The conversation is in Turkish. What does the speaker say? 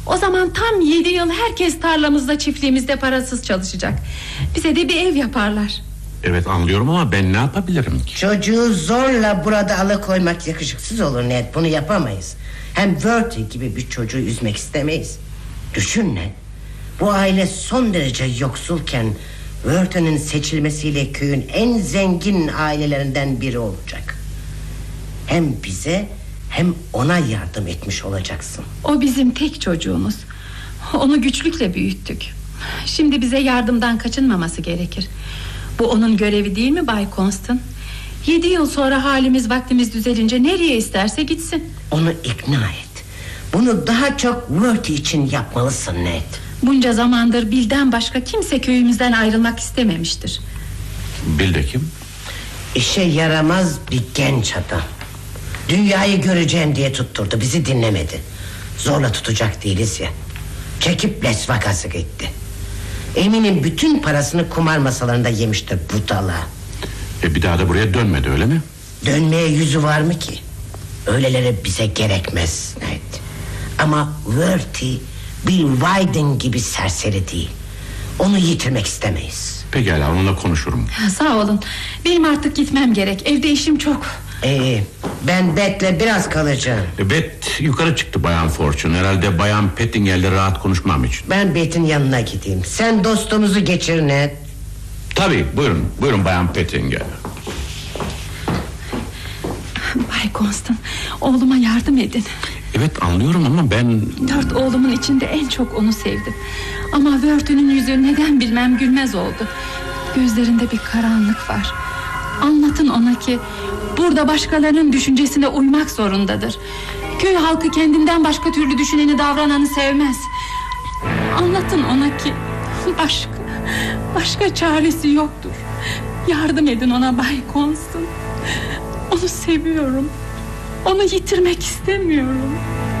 O zaman tam 7 yıl herkes tarlamızda, çiftliğimizde parasız çalışacak. Bize de bir ev yaparlar. Evet, anlıyorum ama ben ne yapabilirim ki? Çocuğu zorla burada alıkoymak yakışıksız olur Ned. Bunu yapamayız. Hem Bertie gibi bir çocuğu üzmek istemeyiz. Düşün Ned, bu aile son derece yoksulken Verton'un seçilmesiyle köyün en zengin ailelerinden biri olacak. Hem bize hem ona yardım etmiş olacaksın. O bizim tek çocuğumuz. Onu güçlükle büyüttük. Şimdi bize yardımdan kaçınmaması gerekir. Bu onun görevi değil mi Bay Constant? 7 yıl sonra halimiz vaktimiz düzelince nereye isterse gitsin. Onu ikna et. Bunu daha çok Bertie için yapmalısın Ned. Bunca zamandır Bill'den başka kimse köyümüzden ayrılmak istememiştir. Bill de kim? İşe yaramaz bir genç adam. Dünyayı göreceğim diye tutturdu, bizi dinlemedi. Zorla tutacak değiliz ya. Çekip Las Vegas'a gitti. Eminim bütün parasını kumar masalarında yemiştir budala. Bir daha da buraya dönmedi, öyle mi? Dönmeye yüzü var mı ki? Öyleleri bize gerekmez Ned. Ama Vertie Bill Wyden gibi serseri değil. Onu yitirmek istemeyiz. Pekala, onunla konuşurum. Sağ olun. Benim artık gitmem gerek. Evde işim çok. Ben Beth'le biraz kalacağım. Beth yukarı çıktı Bayan Fortune. Herhalde Bayan Pettinger'le rahat konuşmam için. Ben Beth'in yanına gideyim. Sen dostumuzu geçir Ned. Tabii, buyurun Bayan Pettinger. Bay Constant, oğluma yardım edin. Evet, anlıyorum ama ben... 4 oğlumun içinde en çok onu sevdim. Ama Verton'un yüzü neden bilmem gülmez oldu. Gözlerinde bir karanlık var. Anlatın ona ki burada başkalarının düşüncesine uymak zorundadır. Köy halkı kendinden başka türlü düşüneni, davrananı sevmez. Anlatın ona ki başka çaresi yoktur. Yardım edin ona Bay Constant. Onu seviyorum. Onu yitirmek istemiyorum.